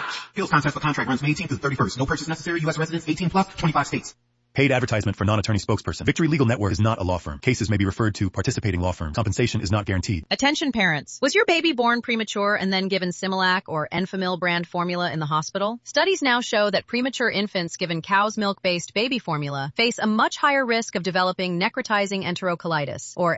Appeals contest for contract runs May 18th through the 31st. No purchase necessary. U.S. residents 18 plus, 25 states. Paid advertisement for non-attorney spokesperson. Victory Legal Network is not a law firm. Cases may be referred to participating law firms. Compensation is not guaranteed. Attention parents. Was your baby born premature and then given Similac or Enfamil brand formula in the hospital? Studies now show that premature infants given cow's milk-based baby formula face a much higher risk of developing necrotizing enterocolitis, or